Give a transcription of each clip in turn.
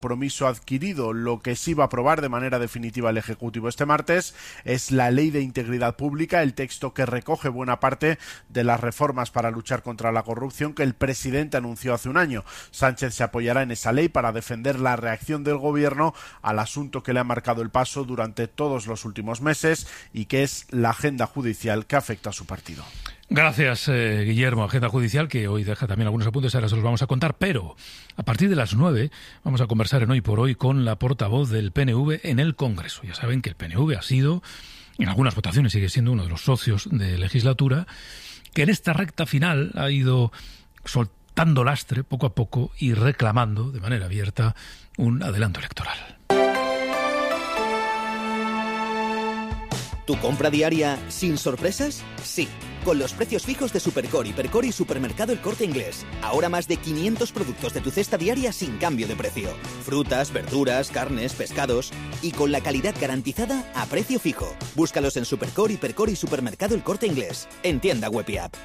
compromiso adquirido. Lo que sí va a aprobar de manera definitiva el Ejecutivo este martes es la Ley de Integridad Pública, el texto que recoge buena parte de las reformas para luchar contra la corrupción que el presidente anunció hace un año. Sánchez se apoyará en esa ley para defender la reacción del gobierno al asunto que le ha marcado el paso durante todos los últimos meses y que es la agenda judicial que afecta a su partido. Gracias, Guillermo. Agenda judicial que hoy deja también algunos apuntes, ahora se los vamos a contar, pero a partir de las 9 vamos a conversar en Hoy por Hoy con la portavoz del PNV en el Congreso. Ya saben que el PNV ha sido, en algunas votaciones sigue siendo uno de los socios de legislatura, que en esta recta final ha ido soltando lastre poco a poco y reclamando de manera abierta un adelanto electoral. ¿Tu compra diaria sin sorpresas? Sí, con los precios fijos de Supercore, Hipercore y Supermercado El Corte Inglés. Ahora más de 500 productos de tu cesta diaria sin cambio de precio. Frutas, verduras, carnes, pescados y con la calidad garantizada a precio fijo. Búscalos en Supercore, Hipercore y Supermercado El Corte Inglés. En tienda web y app.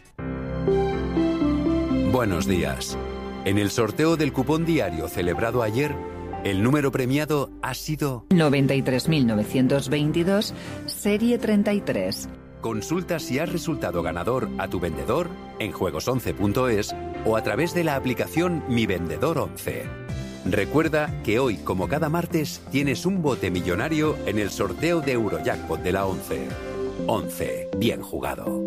Buenos días. En el sorteo del cupón diario celebrado ayer, el número premiado ha sido 93.922, serie 33. Consulta si has resultado ganador a tu vendedor en juegos11.es o a través de la aplicación Mi Vendedor 11. Recuerda que hoy, como cada martes, tienes un bote millonario en el sorteo de Eurojackpot de la 11. 11. Bien jugado.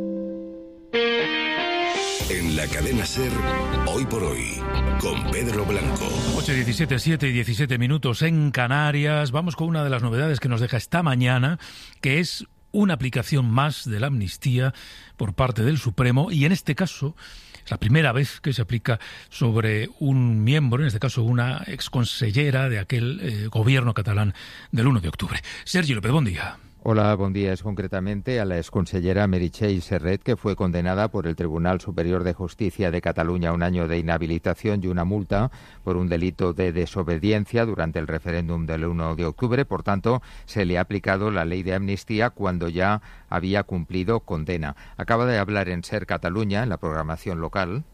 En la cadena SER, Hoy por Hoy, con Pedro Blanco. 8:17, 7 y 17 minutos en Canarias. Vamos con una de las novedades que nos deja esta mañana, que es una aplicación más de la amnistía por parte del Supremo, y en este caso es la primera vez que se aplica sobre un miembro, en este caso una exconsellera de aquel gobierno catalán del 1 de octubre. Sergi López, buen día. Hola, buen día. Es concretamente a la exconsellera Meritxell Serret, que fue condenada por el Tribunal Superior de Justicia de Cataluña a un año de inhabilitación y una multa por un delito de desobediencia durante el referéndum del 1 de octubre. Por tanto, se le ha aplicado la ley de amnistía cuando ya había cumplido condena. Acaba de hablar en SER Catalunya, en la programación local.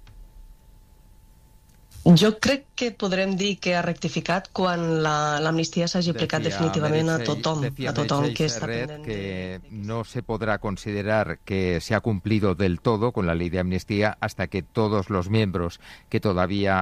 Jo crec que podrem dir que ha rectificat quan l'amnistia s'hagi aplicat definitivament a tothom que està pendent. Que no se podrá considerar que se ha cumplido del todo con la ley de amnistía hasta que todos los miembros que todavía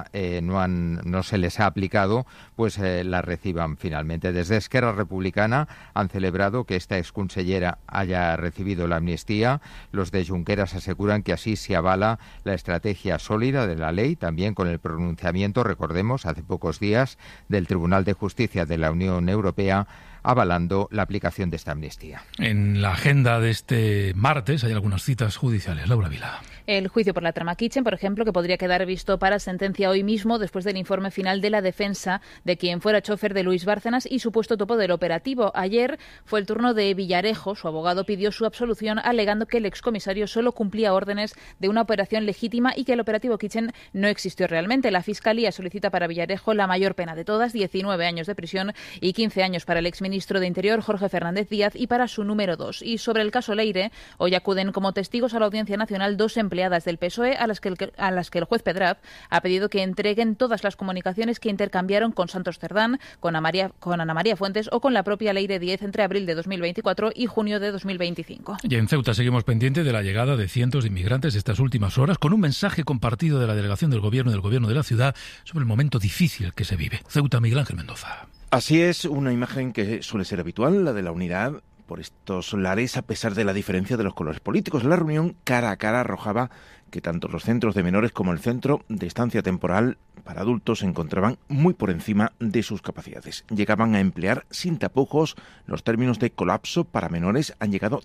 no se les ha aplicado, pues la reciban finalmente. Desde Esquerra Republicana han celebrado que esta exconsellera haya recibido la amnistía. Los de Junqueras aseguran que así se avala la estrategia sólida de la ley, también con el pronunciamiento, recordemos, hace pocos días, del Tribunal de Justicia de la Unión Europea avalando la aplicación de esta amnistía. En la agenda de este martes hay algunas citas judiciales. Laura Vila. El juicio por la trama Kitchen, por ejemplo, que podría quedar visto para sentencia hoy mismo después del informe final de la defensa de quien fuera chofer de Luis Bárcenas y supuesto topo del operativo. Ayer fue el turno de Villarejo. Su abogado pidió su absolución alegando que el excomisario solo cumplía órdenes de una operación legítima y que el operativo Kitchen no existió realmente. La Fiscalía solicita para Villarejo la mayor pena de todas, 19 años de prisión y 15 años para el exministro de Interior, Jorge Fernández Díaz, y para su número 2. Y sobre el caso Leire, hoy acuden como testigos a la Audiencia Nacional dos empleadas del PSOE a las que el juez Pedraz ha pedido que entreguen todas las comunicaciones que intercambiaron con Santos Cerdán, con Ana María Fuentes o con la propia Leire Díez entre abril de 2024 y junio de 2025. Y en Ceuta seguimos pendientes de la llegada de cientos de inmigrantes estas últimas horas, con un mensaje compartido de la delegación del gobierno y del gobierno de la ciudad sobre el momento difícil que se vive. Ceuta, Miguel Ángel Mendoza. Así es, una imagen que suele ser habitual, la de la unidad por estos lares, a pesar de la diferencia de los colores políticos. La reunión cara a cara arrojaba que tanto los centros de menores como el centro de estancia temporal para adultos se encontraban muy por encima de sus capacidades. Llegaban a emplear sin tapujos los términos de colapso para menores. Han llegado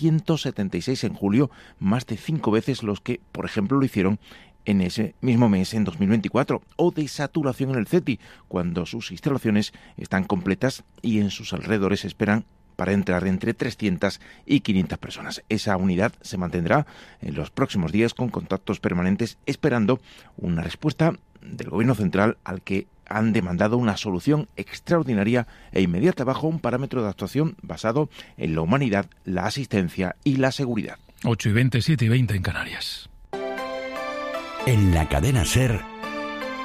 376 en julio, más de 5 veces los que, por ejemplo, lo hicieron en ese mismo mes, en 2024, o de saturación en el CETI, cuando sus instalaciones están completas y en sus alrededores esperan para entrar entre 300 y 500 personas. Esa unidad se mantendrá en los próximos días con contactos permanentes, esperando una respuesta del Gobierno central al que han demandado una solución extraordinaria e inmediata bajo un parámetro de actuación basado en la humanidad, la asistencia y la seguridad. 8:20, 7:20 en Canarias. En la cadena SER,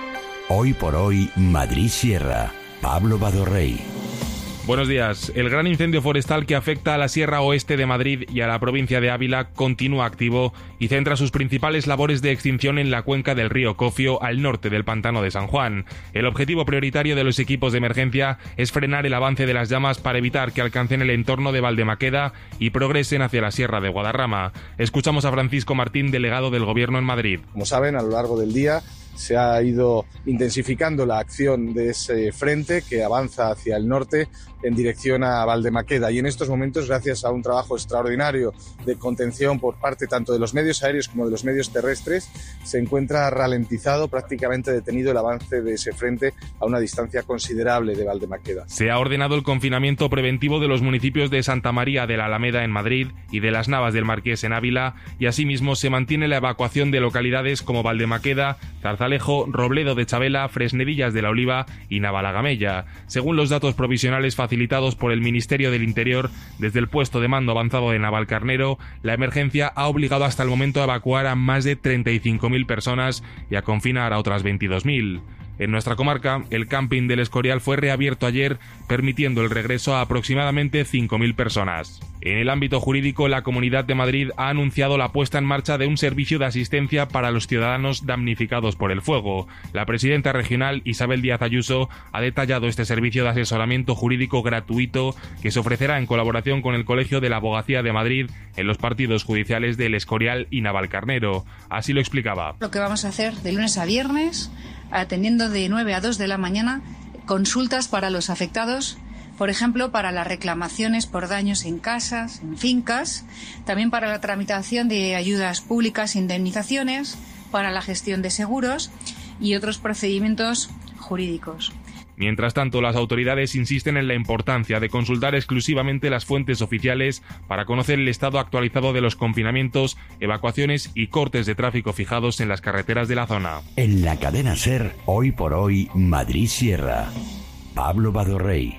Hoy por hoy, Madrid Sierra. Pablo Badorrey. Buenos días. El gran incendio forestal que afecta a la Sierra Oeste de Madrid y a la provincia de Ávila continúa activo y centra sus principales labores de extinción en la cuenca del río Cofio, al norte del pantano de San Juan. El objetivo prioritario de los equipos de emergencia es frenar el avance de las llamas para evitar que alcancen el entorno de Valdemaqueda y progresen hacia la Sierra de Guadarrama. Escuchamos a Francisco Martín, delegado del Gobierno en Madrid. Como saben, a lo largo del día se ha ido intensificando la acción de ese frente que avanza hacia el norte en dirección a Valdemaqueda, y en estos momentos, gracias a un trabajo extraordinario de contención por parte tanto de los medios aéreos como de los medios terrestres, se encuentra ralentizado, prácticamente detenido el avance de ese frente a una distancia considerable de Valdemaqueda. Se ha ordenado el confinamiento preventivo de los municipios de Santa María de la Alameda en Madrid y de Las Navas del Marqués en Ávila, y asimismo se mantiene la evacuación de localidades como Valdemaqueda, Zarzalejo, Robledo de Chabela, Fresnedillas de la Oliva y Navalagamella. Según los datos provisionales facilitados por el Ministerio del Interior, desde el puesto de mando avanzado de Navalcarnero, la emergencia ha obligado hasta el momento a evacuar a más de 35.000 personas y a confinar a otras 22.000. En nuestra comarca, el camping del Escorial fue reabierto ayer, permitiendo el regreso a aproximadamente 5.000 personas. En el ámbito jurídico, la Comunidad de Madrid ha anunciado la puesta en marcha de un servicio de asistencia para los ciudadanos damnificados por el fuego. La presidenta regional, Isabel Díaz Ayuso, ha detallado este servicio de asesoramiento jurídico gratuito que se ofrecerá en colaboración con el Colegio de la Abogacía de Madrid en los partidos judiciales del Escorial y Navalcarnero. Así lo explicaba. Lo que vamos a hacer de lunes a viernes, atendiendo de 9 a 2 de la mañana, consultas para los afectados, por ejemplo, para las reclamaciones por daños en casas, en fincas, también para la tramitación de ayudas públicas, indemnizaciones, para la gestión de seguros y otros procedimientos jurídicos. Mientras tanto, las autoridades insisten en la importancia de consultar exclusivamente las fuentes oficiales para conocer el estado actualizado de los confinamientos, evacuaciones y cortes de tráfico fijados en las carreteras de la zona. En la cadena SER, Hoy por hoy, Madrid Sierra. Pablo Badorrey.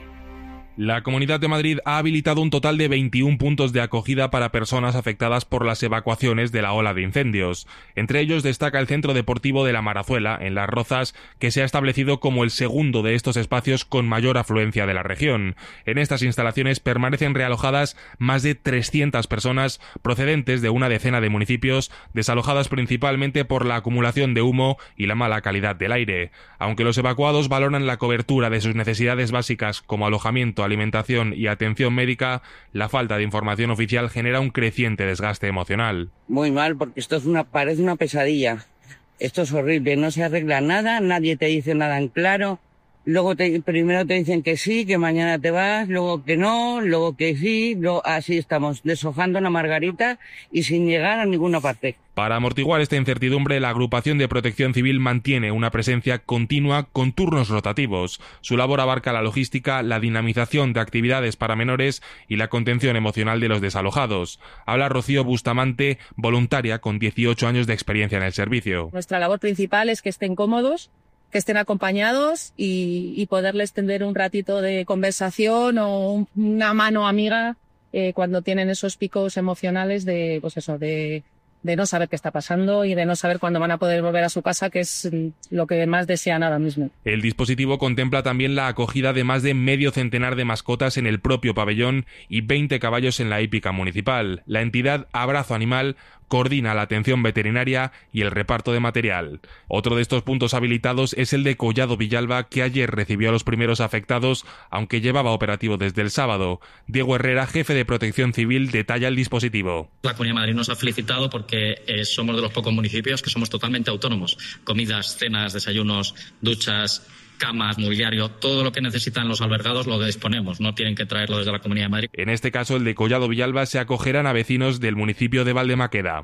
La Comunidad de Madrid ha habilitado un total de 21 puntos de acogida para personas afectadas por las evacuaciones de la ola de incendios. Entre ellos destaca el Centro Deportivo de la Marazuela, en Las Rozas, que se ha establecido como el segundo de estos espacios con mayor afluencia de la región. En estas instalaciones permanecen realojadas más de 300 personas procedentes de una decena de municipios, desalojadas principalmente por la acumulación de humo y la mala calidad del aire. Aunque los evacuados valoran la cobertura de sus necesidades básicas como alojamiento, alimentación y atención médica, la falta de información oficial genera un creciente desgaste emocional. Muy mal, porque esto parece una pesadilla. Esto es horrible, no se arregla nada, nadie te dice nada en claro. Luego primero te dicen que sí, que mañana te vas, luego que no, luego que sí, así estamos, deshojando la margarita y sin llegar a ninguna parte. Para amortiguar esta incertidumbre, la Agrupación de Protección Civil mantiene una presencia continua con turnos rotativos. Su labor abarca la logística, la dinamización de actividades para menores y la contención emocional de los desalojados. Habla Rocío Bustamante, voluntaria con 18 años de experiencia en el servicio. Nuestra labor principal es que estén cómodos, que estén acompañados y poderles tender un ratito de conversación o una mano amiga cuando tienen esos picos emocionales de, pues eso, de no saber qué está pasando y de no saber cuándo van a poder volver a su casa, que es lo que más desean ahora mismo. El dispositivo contempla también la acogida de más de medio centenar de mascotas en el propio pabellón y 20 caballos en la hípica municipal. La entidad Abrazo Animal coordina la atención veterinaria y el reparto de material. Otro de estos puntos habilitados es el de Collado Villalba, que ayer recibió a los primeros afectados, aunque llevaba operativo desde el sábado. Diego Herrera, jefe de Protección Civil, detalla el dispositivo. La Comunidad de Madrid nos ha felicitado porque somos de los pocos municipios que somos totalmente autónomos. Comidas, cenas, desayunos, duchas, camas, mobiliario, todo lo que necesitan los albergados lo disponemos, no tienen que traerlo desde la Comunidad de Madrid. En este caso, el de Collado Villalba se acogerán a vecinos del municipio de Valdemaqueda.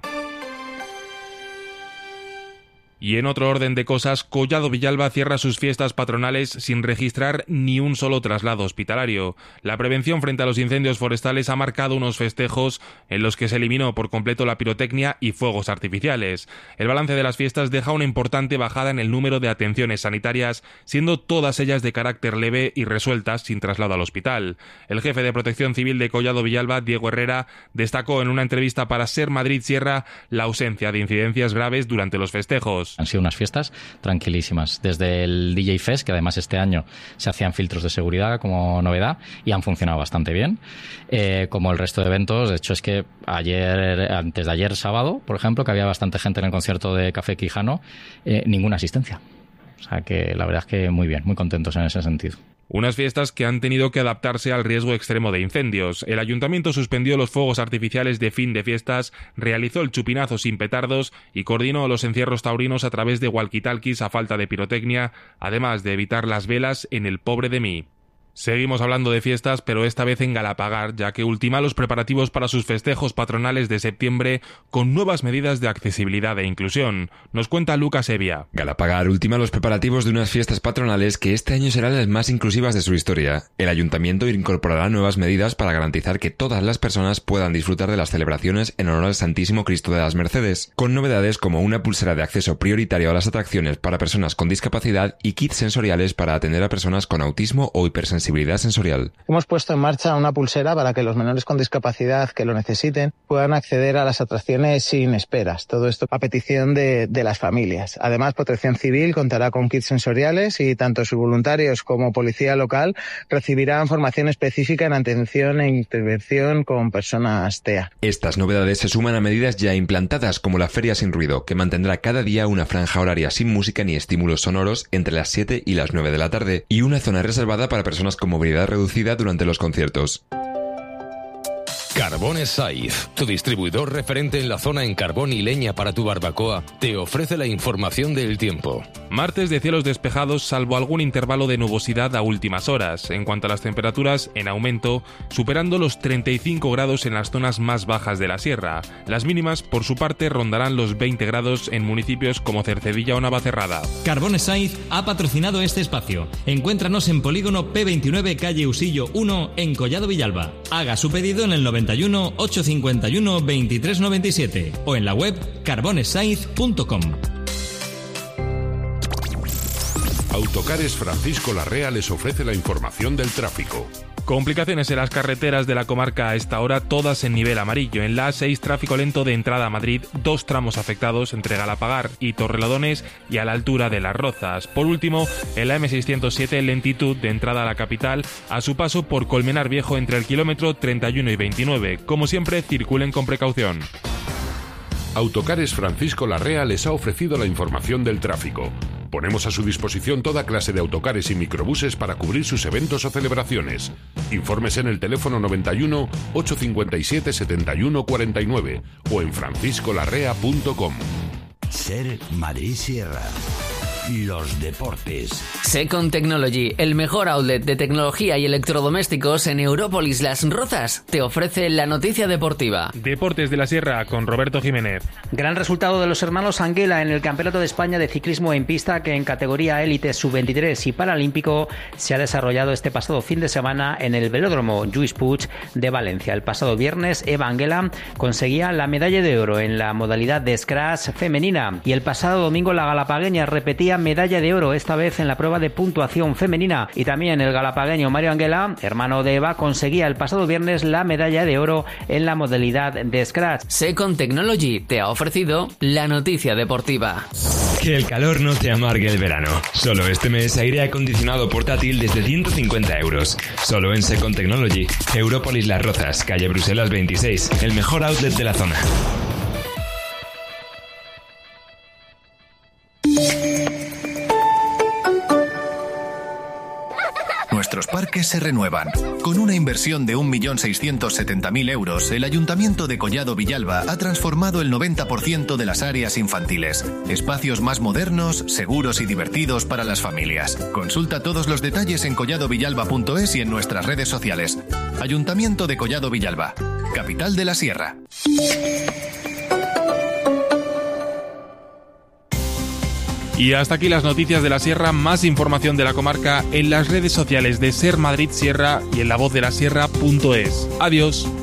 Y en otro orden de cosas, Collado Villalba cierra sus fiestas patronales sin registrar ni un solo traslado hospitalario. La prevención frente a los incendios forestales ha marcado unos festejos en los que se eliminó por completo la pirotecnia y fuegos artificiales. El balance de las fiestas deja una importante bajada en el número de atenciones sanitarias, siendo todas ellas de carácter leve y resueltas sin traslado al hospital. El jefe de Protección Civil de Collado Villalba, Diego Herrera, destacó en una entrevista para SER Madrid Sierra la ausencia de incidencias graves durante los festejos. años. Han sido unas fiestas tranquilísimas. Desde el DJ Fest, que además este año se hacían filtros de seguridad como novedad y han funcionado bastante bien, como el resto de eventos. De hecho, es que antes de ayer sábado, por ejemplo, que había bastante gente en el concierto de Café Quijano, ninguna asistencia. O sea que la verdad es que muy bien, muy contentos en ese sentido. Unas fiestas que han tenido que adaptarse al riesgo extremo de incendios. El ayuntamiento suspendió los fuegos artificiales de fin de fiestas, realizó el chupinazo sin petardos y coordinó los encierros taurinos a través de walkie-talkies a falta de pirotecnia, además de evitar las velas en el Pobre de mí. Seguimos hablando de fiestas, pero esta vez en Galapagar, ya que ultima los preparativos para sus festejos patronales de septiembre con nuevas medidas de accesibilidad e inclusión. Nos cuenta Lucas Evia. Galapagar ultima los preparativos de unas fiestas patronales que este año serán las más inclusivas de su historia. El ayuntamiento incorporará nuevas medidas para garantizar que todas las personas puedan disfrutar de las celebraciones en honor al Santísimo Cristo de las Mercedes, con novedades como una pulsera de acceso prioritario a las atracciones para personas con discapacidad y kits sensoriales para atender a personas con autismo o hipersensibilidad sensorial. Hemos puesto en marcha una pulsera para que los menores con discapacidad que lo necesiten puedan acceder a las atracciones sin esperas. Todo esto a petición de las familias. Además, Protección Civil contará con kits sensoriales y tanto sus voluntarios como policía local recibirán formación específica en atención e intervención con personas TEA. Estas novedades se suman a medidas ya implantadas como la Feria sin ruido, que mantendrá cada día una franja horaria sin música ni estímulos sonoros entre las 7 y las 9 de la tarde y una zona reservada para personas con movilidad reducida durante los conciertos. Carbones Saiz, tu distribuidor referente en la zona en carbón y leña para tu barbacoa, te ofrece la información del tiempo. Martes de cielos despejados, salvo algún intervalo de nubosidad a últimas horas. En cuanto a las temperaturas, en aumento, superando los 35 grados en las zonas más bajas de la sierra. Las mínimas, por su parte, rondarán los 20 grados en municipios como Cercedilla o Navacerrada. Carbones Saiz ha patrocinado este espacio. Encuéntranos en Polígono P29, calle Usillo 1, en Collado Villalba. Haga su pedido en el 91 851 2397 o en la web carbonesaiz.com. Autocares Francisco Larrea les ofrece la información del tráfico. Complicaciones en las carreteras de la comarca a esta hora, todas en nivel amarillo. En la A6, tráfico lento de entrada a Madrid, 2 tramos afectados entre Galapagar y Torrelodones y a la altura de Las Rozas. Por último, en la M607, lentitud de entrada a la capital a su paso por Colmenar Viejo entre el kilómetro 31 y 29. Como siempre, circulen con precaución. Autocares Francisco Larrea les ha ofrecido la información del tráfico. Ponemos a su disposición toda clase de autocares y microbuses para cubrir sus eventos o celebraciones. Informes en el teléfono 91 857 71 49 o en franciscolarrea.com. Ser Madrid Sierra. Los deportes. Second Technology, el mejor outlet de tecnología y electrodomésticos en Európolis Las Rozas, te ofrece la noticia deportiva. Deportes de la Sierra con Roberto Jiménez. Gran resultado de los hermanos Anguela en el Campeonato de España de Ciclismo en Pista, que en categoría élite sub-23 y paralímpico se ha desarrollado este pasado fin de semana en el velódromo Lluís Puig de Valencia. El pasado viernes, Eva Anguela conseguía la medalla de oro en la modalidad de scratch femenina y el pasado domingo la galapagueña repetía medalla de oro, esta vez en la prueba de puntuación femenina, y también el galapagueño Mario Anguela, hermano de Eva, conseguía el pasado viernes la medalla de oro en la modalidad de scratch. Second Technology te ha ofrecido la noticia deportiva. Que el calor no te amargue el verano. Solo este mes aire acondicionado portátil desde 150 euros. Solo en Second Technology. Európolis Las Rozas, calle Bruselas 26, el mejor outlet de la zona. Nuestros parques se renuevan. Con una inversión de 1.670.000 euros, el Ayuntamiento de Collado Villalba ha transformado el 90% de las áreas infantiles. Espacios más modernos, seguros y divertidos para las familias. Consulta todos los detalles en colladovillalba.es y en nuestras redes sociales. Ayuntamiento de Collado Villalba, capital de la Sierra. Y hasta aquí las noticias de la Sierra. Más información de la comarca en las redes sociales de Ser Madrid Sierra y en lavozdelasierra.es. Adiós.